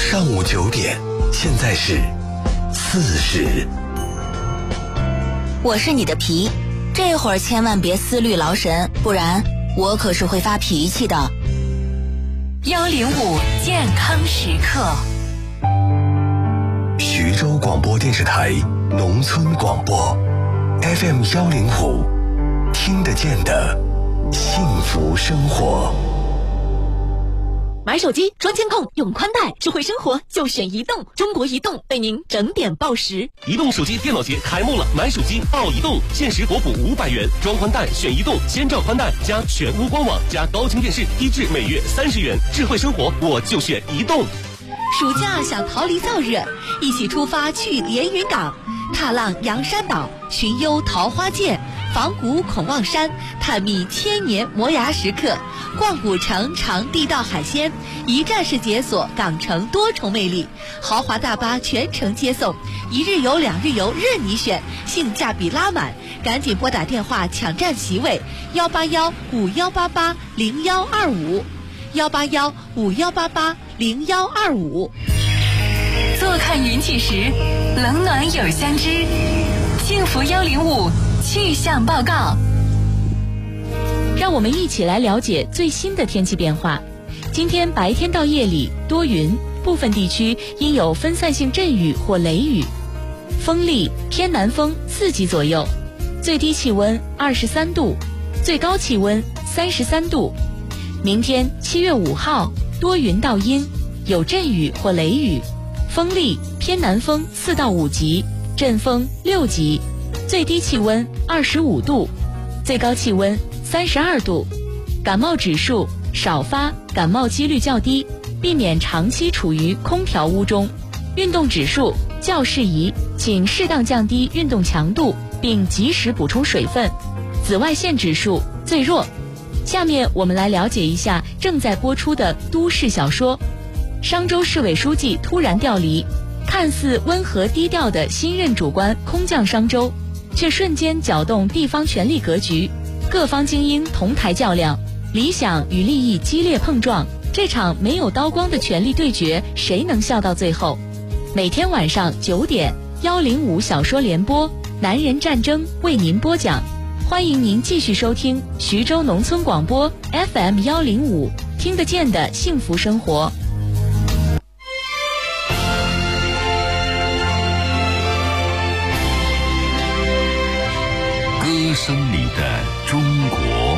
上午9点，现在是40。 我是你的皮，这会儿千万别思虑劳神，不然我可是会发脾气的。 105健康时刻， 徐州广播电视台农村广播 FM 105，听得见的幸福生活。 买手机装监控用宽带，智慧生活就选移动。中国移动为您整点报时。 移动手机电脑节开幕了，买手机到移动，限时国补500元，装宽带选移动，先兆宽带加全屋官网加高清电视，低至每月30元。智慧生活我就选移动。 暑假想逃离燥热，一起出发去连云港，踏浪洋山岛，寻幽桃花涧，访古孔望山，探秘千年磨牙时刻，逛古城尝地道海鲜，一站式解锁港城多重魅力。豪华大巴全程接送，1日游2日游任你选，性价比拉满，赶紧拨打电话抢占席位18151880125，18151880125。 坐看云起时，冷暖有相知。幸福105气象报告， 让我们一起来了解最新的天气变化。今天白天到夜里多云，部分地区应有分散性阵雨或雷雨，风力偏南风4级左右，最低气温23度，最高气温33度。明天7月5号多云到阴，有阵雨或雷雨，风力偏南风4到5级，阵风6级，最低气温25度，最高气温32度。感冒指数少发，感冒几率较低，避免长期处于空调屋中。运动指数较适宜，请适当降低运动强度，并及时补充水分。紫外线指数最弱。下面我们来了解一下正在播出的都市小说。商州市委书记突然调离，看似温和低调的新任主官空降商州，却瞬间搅动地方权力格局，各方精英同台较量，理想与利益激烈碰撞，这场没有刀光的权力对决，谁能笑到最后？每天晚上9点，105小说联播，男人战争为您播讲。欢迎您继续收听徐州农村广播 FM 105，听得见的幸福生活。